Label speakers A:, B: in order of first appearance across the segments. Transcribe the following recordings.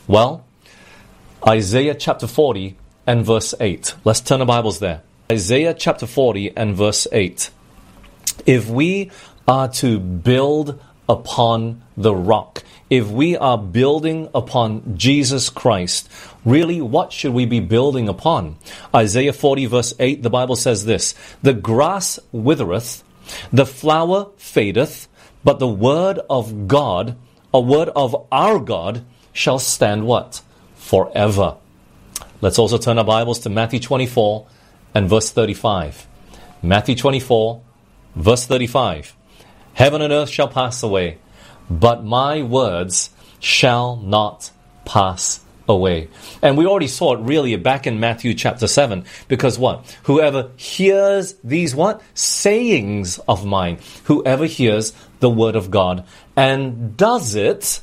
A: Well, Isaiah chapter 40 and verse 8. Let's turn the Bibles there. Isaiah chapter 40 and verse 8. If we are to build upon the rock, if we are building upon Jesus Christ, really, what should we be building upon? Isaiah 40 verse 8, the Bible says this: the grass withereth, the flower fadeth, but the word of God, a word of our God, shall stand what? Forever. Let's also turn our Bibles to Matthew 24 and verse 35. Matthew 24, verse 35. Heaven and earth shall pass away, but my words shall not pass away. And we already saw it really back in Matthew chapter 7. Because what? Whoever hears these what? Sayings of mine. Whoever hears the word of God and does it,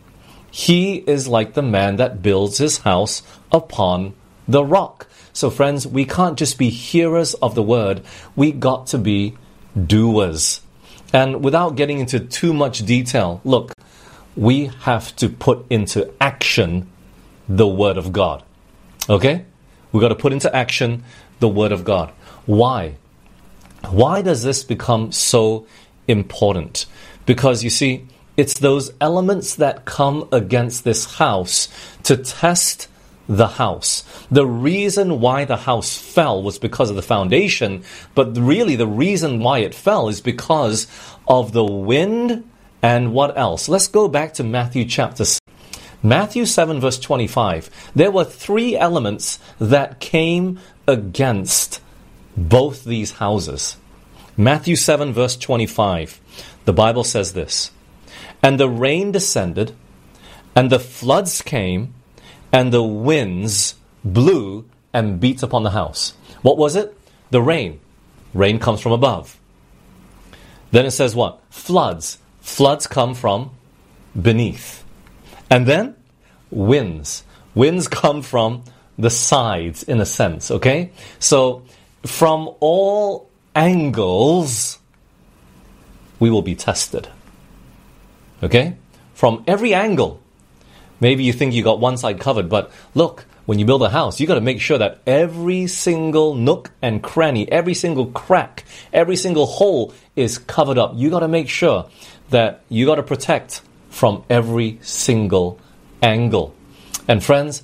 A: he is like the man that builds his house upon the rock. So friends, we can't just be hearers of the word. We got to be doers. And without getting into too much detail, look, we have to put into action the word of God. Okay? We've got to put into action the word of God. Why? Why does this become so important? Because you see, it's those elements that come against this house to test the house. The reason why the house fell was because of the foundation, but really the reason why it fell is because of the wind and what else? Let's go back to Matthew chapter 7. Matthew 7 verse 25. There were three elements that came against both these houses. Matthew 7 verse 25. The Bible says this: and the rain descended, and the floods came, and the winds blew and beat upon the house. What was it? The rain. Rain comes from above. Then it says what? Floods. Floods come from beneath. And then winds. Winds come from the sides, in a sense, okay? So from all angles, we will be tested. Okay? From every angle. Maybe you think you got one side covered, but look, when you build a house, you got to make sure that every single nook and cranny, every single crack, every single hole is covered up. You got to make sure that you got to protect from every single angle. And friends,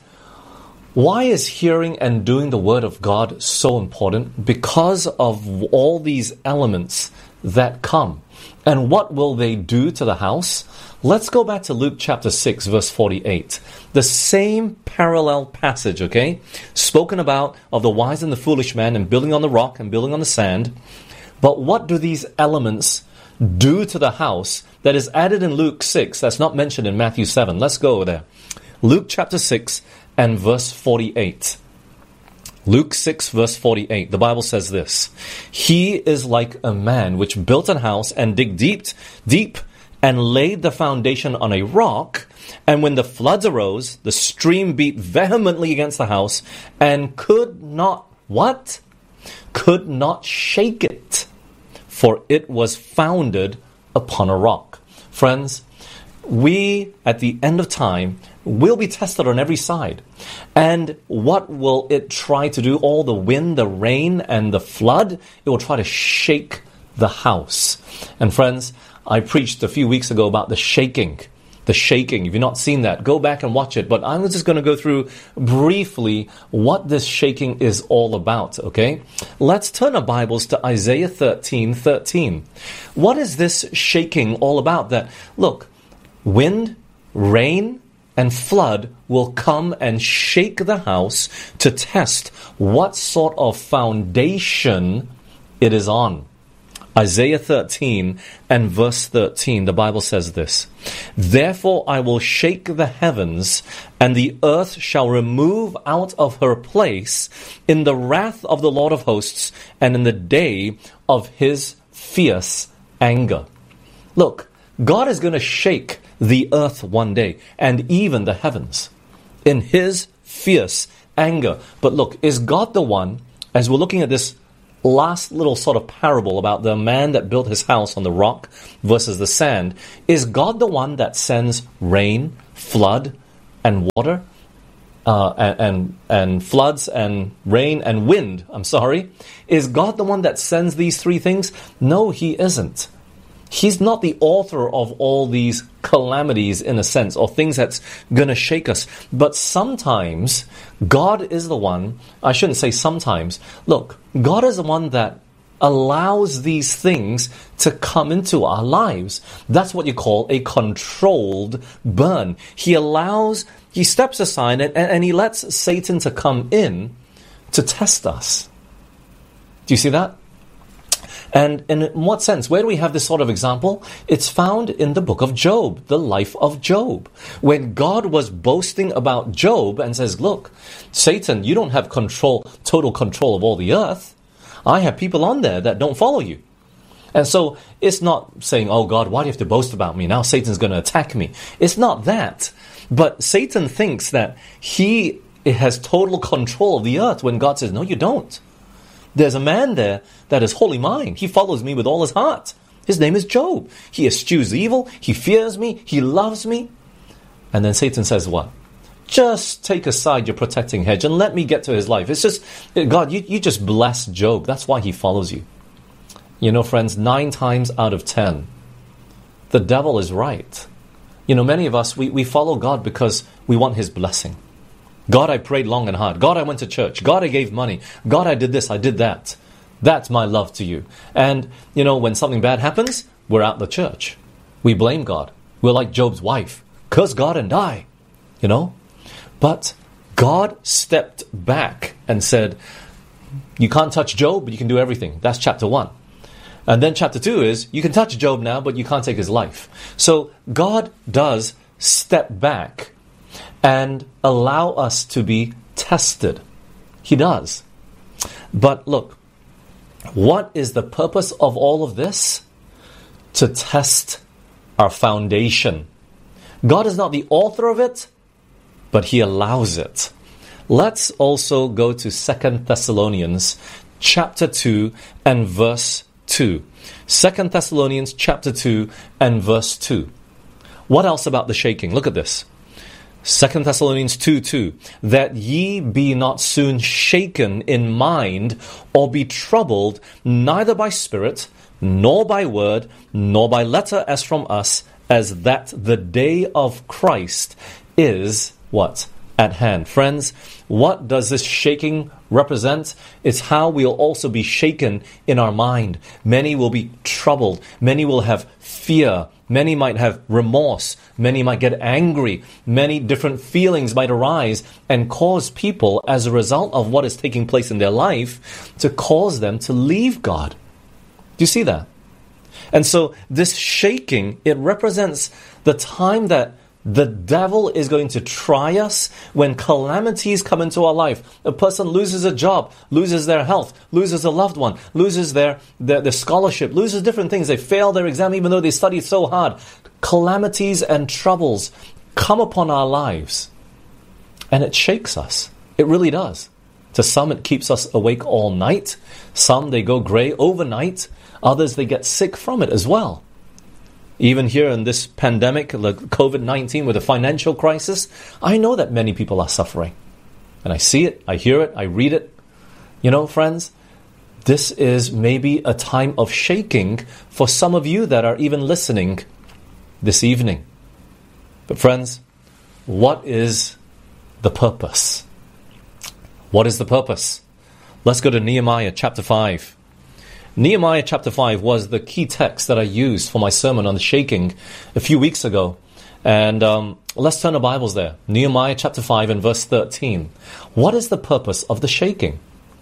A: why is hearing and doing the word of God so important? Because of all these elements that come. And what will they do to the house? Let's go back to Luke chapter 6 verse 48. The same parallel passage, okay? Spoken about of the wise and the foolish man and building on the rock and building on the sand. But what do these elements do to the house that is added in Luke 6 that's not mentioned in Matthew 7? Let's go there. Luke chapter 6 and verse 48. Luke 6 verse 48, the Bible says this: he is like a man which built an house and digged deep and laid the foundation on a rock, and when the floods arose, the stream beat vehemently against the house and could not, what? Could not shake it, for it was founded upon a rock. Friends, we, at the end of time, will be tested on every side. And what will it try to do? All the wind, the rain, and the flood, it will try to shake the house. And friends, I preached a few weeks ago about the shaking. The shaking. If you've not seen that, go back and watch it. But I'm just going to go through briefly what this shaking is all about, okay? Let's turn our Bibles to Isaiah 13:13. What is this shaking all about? That, look, wind, rain, and flood will come and shake the house to test what sort of foundation it is on. Isaiah 13 and verse 13, the Bible says this: therefore I will shake the heavens, and the earth shall remove out of her place in the wrath of the Lord of hosts, and in the day of his fierce anger. Look, God is going to shake the earth one day, and even the heavens, in his fierce anger. But look, is God the one, as we're looking at this last little sort of parable about the man that built his house on the rock versus the sand, is God the one that sends rain, flood, and water, and floods and rain and wind, is God the one that sends these three things? No, He isn't. He's not the author of all these calamities, in a sense, or things that's going to shake us. But sometimes God is the one, I shouldn't say sometimes, look, God is the one that allows these things to come into our lives. That's what you call a controlled burn. He steps aside and He lets Satan to come in to test us. Do you see that? And in what sense? Where do we have this sort of example? It's found in the book of Job, the life of Job. When God was boasting about Job and says, look, Satan, you don't have total control of all the earth. I have people on there that don't follow you. And so it's not saying, oh God, why do you have to boast about me? Now Satan's going to attack me. It's not that. But Satan thinks that he has total control of the earth when God says, no, you don't. There's a man there that is wholly mine. He follows me with all his heart. His name is Job. He eschews evil. He fears me. He loves me. And then Satan says what? Just take aside your protecting hedge and let me get to his life. It's just, God, you just bless Job. That's why he follows you. You know, friends, 9 times out of 10, the devil is right. You know, many of us, we follow God because we want His blessing. God, I prayed long and hard. God, I went to church. God, I gave money. God, I did this, I did that. That's my love to you. And, you know, when something bad happens, we're out the church. We blame God. We're like Job's wife. Curse God and die. You know? But God stepped back and said, you can't touch Job, but you can do everything. That's chapter 1. And then chapter 2 is, you can touch Job now, but you can't take his life. So God does step back and allow us to be tested. He does. But look, what is the purpose of all of this? To test our foundation. God is not the author of it, but He allows it. Let's also go to 2 Thessalonians chapter 2 and verse 2. 2 Thessalonians chapter 2 and verse 2. What else about the shaking? Look at this. 2 Thessalonians 2:2, that ye be not soon shaken in mind, or be troubled, neither by spirit, nor by word, nor by letter as from us, as that the day of Christ is, what? At hand. Friends, what does this shaking represent? It's how we'll also be shaken in our mind. Many will be troubled. Many will have fear. Many might have remorse. Many might get angry. Many different feelings might arise and cause people, as a result of what is taking place in their life, to cause them to leave God. Do you see that? And so this shaking, it represents the time that the devil is going to try us when calamities come into our life. A person loses a job, loses their health, loses a loved one, loses their scholarship, loses different things. They fail their exam even though they studied so hard. Calamities and troubles come upon our lives, and it shakes us. It really does. To some, it keeps us awake all night. Some, they go grey overnight. Others, they get sick from it as well. Even here in this pandemic, like COVID-19, with a financial crisis, I know that many people are suffering. And I see it, I hear it, I read it. You know, friends, this is maybe a time of shaking for some of you that are even listening this evening. But friends, what is the purpose? What is the purpose? Let's go to Nehemiah chapter 5. Nehemiah chapter 5 was the key text that I used for my sermon on the shaking a few weeks ago. And let's turn our Bibles there. Nehemiah chapter 5 and verse 13. What is the purpose of the shaking?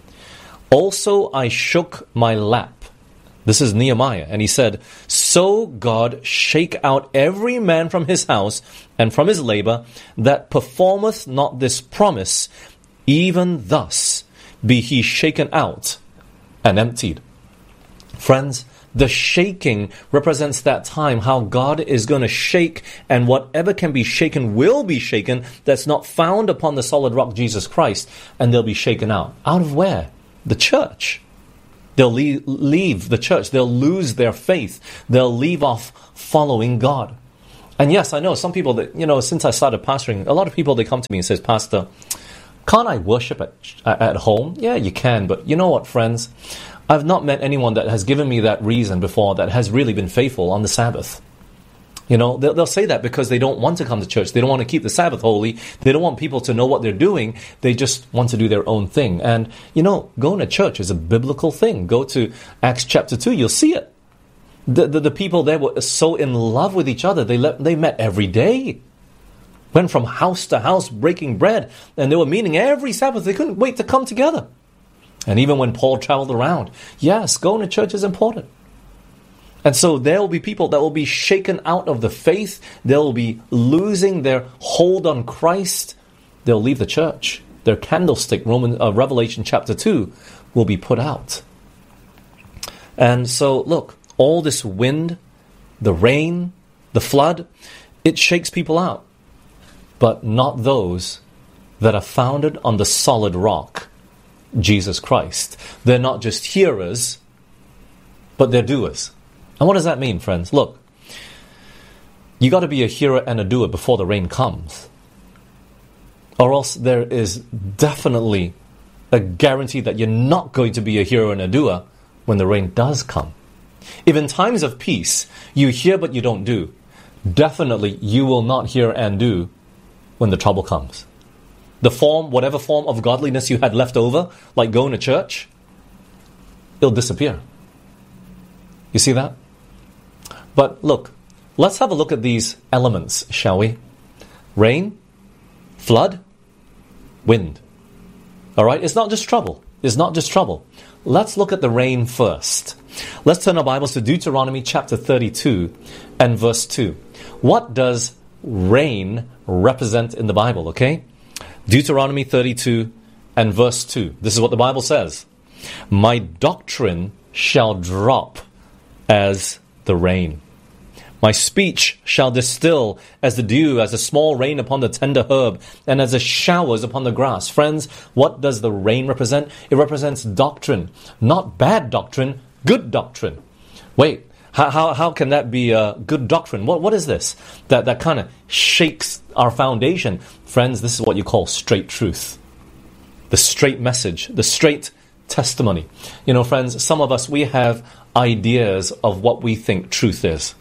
A: Also I shook my lap. This is Nehemiah. And he said, so God shake out every man from his house and from his labor that performeth not this promise, even thus be he shaken out and emptied. Friends, the shaking represents that time, how God is going to shake, and whatever can be shaken will be shaken that's not found upon the solid rock, Jesus Christ, and they'll be shaken out. Out of where? The church. They'll leave the church. They'll lose their faith. They'll leave off following God. And yes, I know some people that, since I started pastoring, a lot of people, they come to me and says, Pastor, can't I worship at home? Yeah, you can. But you know what, friends? I've not met anyone that has given me that reason before that has really been faithful on the Sabbath. They'll say that because they don't want to come to church. They don't want to keep the Sabbath holy. They don't want people to know what they're doing. They just want to do their own thing. And, going to church is a biblical thing. Go to Acts chapter 2, you'll see it. The people there were so in love with each other. They met every day. Went from house to house breaking bread. And they were meeting every Sabbath. They couldn't wait to come together. And even when Paul traveled around, yes, going to church is important. And so there will be people that will be shaken out of the faith. They'll be losing their hold on Christ. They'll leave the church. Their candlestick, Revelation chapter 2, will be put out. And so, look, all this wind, the rain, the flood, it shakes people out. But not those that are founded on the solid rock, Jesus Christ. They're not just hearers, but they're doers. And what does that mean, friends? Look, you got to be a hearer and a doer before the rain comes. Or else there is definitely a guarantee that you're not going to be a hearer and a doer when the rain does come. If in times of peace you hear but you don't do, definitely you will not hear and do when the trouble comes. Whatever form of godliness you had left over, like going to church, it'll disappear. You see that? But look, let's have a look at these elements, shall we? Rain, flood, wind. All right? It's not just trouble. It's not just trouble. Let's look at the rain first. Let's turn our Bibles to Deuteronomy chapter 32 and verse 2. What does rain represent in the Bible, okay? Deuteronomy 32 and verse 2. This is what the Bible says. My doctrine shall drop as the rain. My speech shall distill as the dew, as a small rain upon the tender herb, and as the showers upon the grass. Friends, what does the rain represent? It represents doctrine. Not bad doctrine, good doctrine. Wait, how can that be a good doctrine? What is this? That kind of shakes our foundation. Friends, this is what you call straight truth. The straight message, the straight testimony. Friends, some of us, we have ideas of what we think truth is.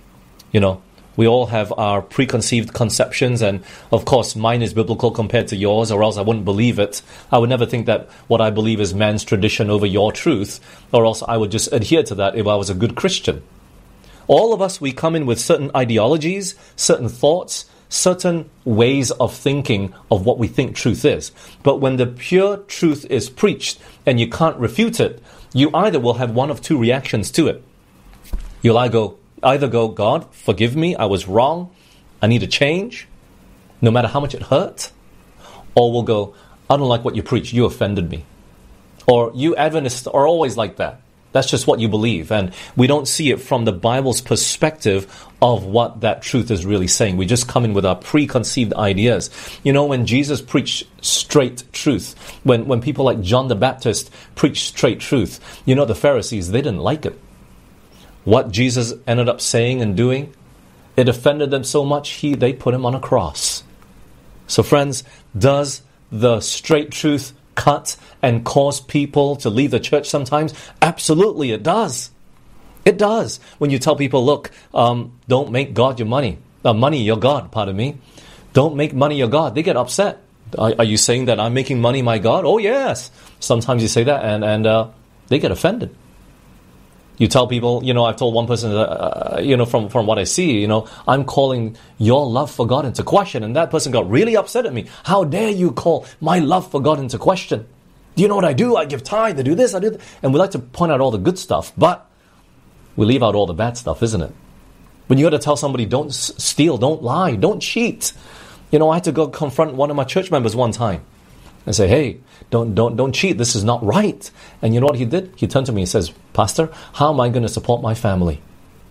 A: We all have our preconceived conceptions, and of course mine is biblical compared to yours, or else I wouldn't believe it. I would never think that what I believe is man's tradition over your truth, or else I would just adhere to that if I was a good Christian. All of us, we come in with certain ideologies, certain thoughts, certain ways of thinking of what we think truth is. But when the pure truth is preached and you can't refute it, you either will have one of two reactions to it. You'll either go, God, forgive me, I was wrong, I need to change, no matter how much it hurt. Or we'll go, I don't like what you preach, you offended me. Or you Adventists are always like that. That's just what you believe. And we don't see it from the Bible's perspective of what that truth is really saying. We just come in with our preconceived ideas. When Jesus preached straight truth, when people like John the Baptist preached straight truth, the Pharisees, they didn't like it. What Jesus ended up saying and doing, it offended them so much, they put him on a cross. So friends, does the straight truth cut and cause people to leave the church sometimes? Absolutely, it does. It does. When you tell people, look, don't make God your money. Money your God, pardon me. Don't make money your God. They get upset. Are you saying that I'm making money my God? Oh, yes. Sometimes you say that and they get offended. You tell people, I've told one person, from what I see, I'm calling your love for God into question. And that person got really upset at me. How dare you call my love for God into question? Do you know what I do? I give tithe, I do this, I do that. And we like to point out all the good stuff, but we leave out all the bad stuff, isn't it? When you got to tell somebody, don't steal, don't lie, don't cheat. I had to go confront one of my church members one time and say, hey, don't cheat. This is not right. And you know what he did? He turned to me and says, Pastor, how am I going to support my family?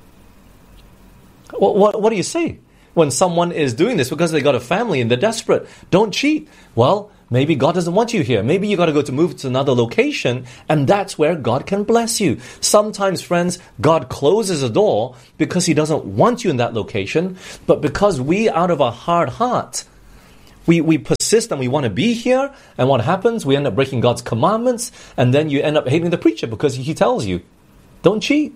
A: What do you say when someone is doing this because they got a family and they're desperate? Don't cheat. Well, maybe God doesn't want you here. Maybe you got to move to another location, and that's where God can bless you. Sometimes, friends, God closes a door because He doesn't want you in that location, but because we, out of our hard heart, we persist and we want to be here, and what happens? We end up breaking God's commandments, and then you end up hating the preacher because he tells you, don't cheat.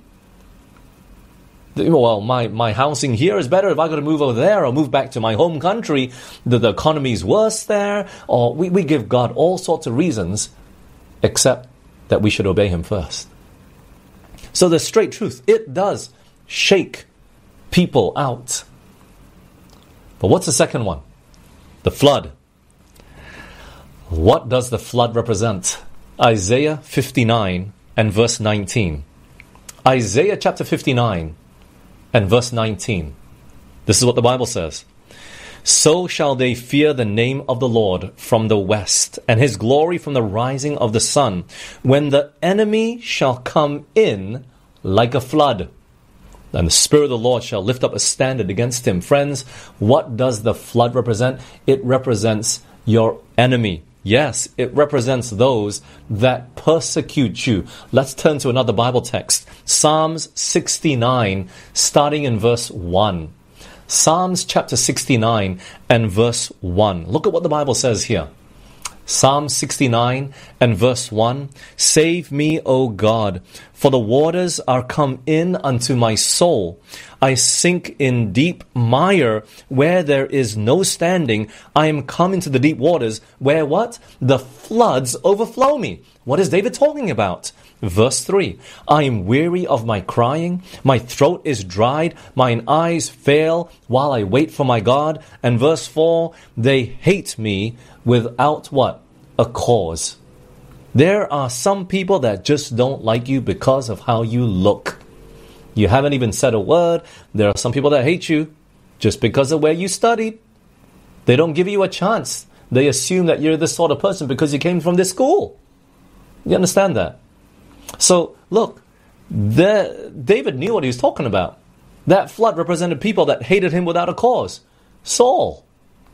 A: Well, my housing here is better. If I got to move over there or move back to my home country, the economy's worse there. Or we give God all sorts of reasons, except that we should obey Him first. So the straight truth, it does shake people out. But what's the second one? The flood. What does the flood represent? Isaiah 59 and verse 19. Isaiah chapter 59 and verse 19. This is what the Bible says. So shall they fear the name of the Lord from the west, and His glory from the rising of the sun, when the enemy shall come in like a flood, and the Spirit of the Lord shall lift up a standard against him. Friends, what does the flood represent? It represents your enemy. Yes, it represents those that persecute you. Let's turn to another Bible text. Psalms 69, starting in verse 1. Psalms chapter 69 and verse 1. Look at what the Bible says here. Psalm 69 and verse 1. Save me, O God, for the waters are come in unto my soul. I sink in deep mire where there is no standing. I am come into the deep waters where what? The floods overflow me. What is David talking about? Verse 3. I am weary of my crying. My throat is dried. Mine eyes fail while I wait for my God. And verse 4. They hate me without what? A cause. There are some people that just don't like you because of how you look. You haven't even said a word. There are some people that hate you just because of where you studied. They don't give you a chance. They assume that you're this sort of person because you came from this school. You understand that? So, look, David knew what he was talking about. That flood represented people that hated him without a cause. Saul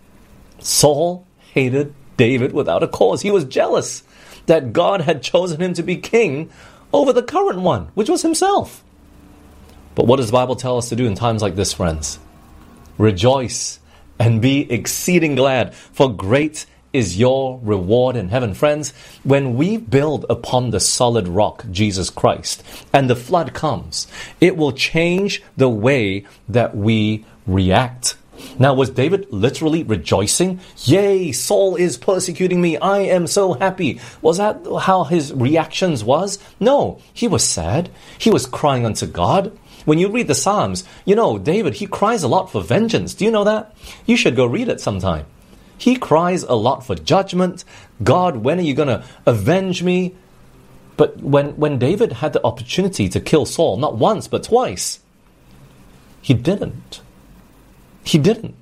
A: hated David without a cause. He was jealous that God had chosen him to be king over the current one, which was himself. But what does the Bible tell us to do in times like this, friends? Rejoice and be exceeding glad, for great is your reward in heaven. Friends, when we build upon the solid rock, Jesus Christ, and the flood comes, it will change the way that we react. Now, was David literally rejoicing? Yay, Saul is persecuting me. I am so happy. Was that how his reactions was? No, he was sad. He was crying unto God. When you read the Psalms, you know, David, he cries a lot for vengeance. Do you know that? You should go read it sometime. He cries a lot for judgment. God, when are you going to avenge me? But when David had the opportunity to kill Saul, not once, but twice, he didn't. He didn't.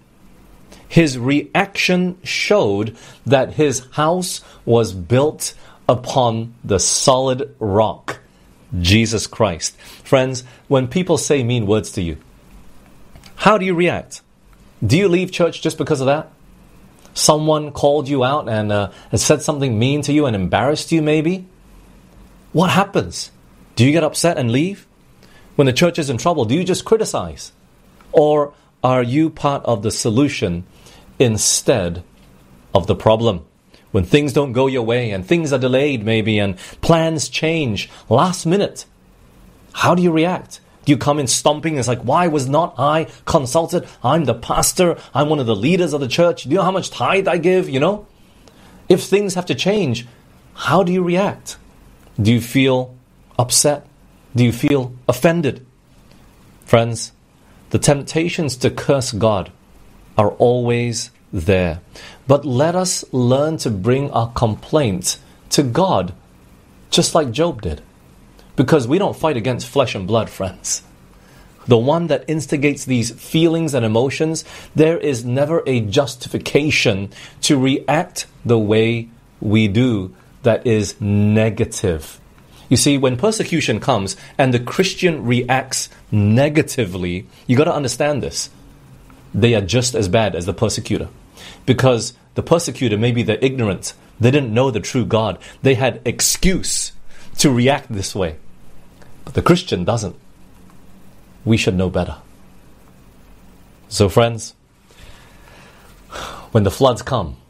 A: His reaction showed that his house was built upon the solid rock, Jesus Christ. Friends, when people say mean words to you, how do you react? Do you leave church just because of that? Someone called you out and has said something mean to you and embarrassed you maybe? What happens? Do you get upset and leave? When the church is in trouble, do you just criticize? Or are you part of the solution instead of the problem? When things don't go your way and things are delayed maybe and plans change last minute, how do you react? Do you come in stomping? It's like, why was not I consulted? I'm the pastor. I'm one of the leaders of the church. Do you know how much tithe I give? You know? If things have to change, how do you react? Do you feel upset? Do you feel offended? Friends, the temptations to curse God are always there. But let us learn to bring our complaint to God, just like Job did. Because we don't fight against flesh and blood, friends. The one that instigates these feelings and emotions, there is never a justification to react the way we do that is negative. You see, when persecution comes and the Christian reacts negatively, you got to understand this. They are just as bad as the persecutor. Because the persecutor, maybe they're ignorant. They didn't know the true God. They had excuse to react this way. But the Christian doesn't. We should know better. So friends, when the floods come,